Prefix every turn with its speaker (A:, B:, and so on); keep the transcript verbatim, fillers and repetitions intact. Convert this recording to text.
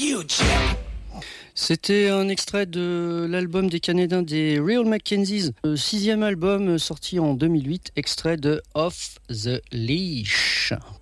A: you, chip.
B: C'était un extrait de l'album des Canadiens des Real Mackenzies, le sixième album sorti en deux mille huit, extrait de Off the Leash.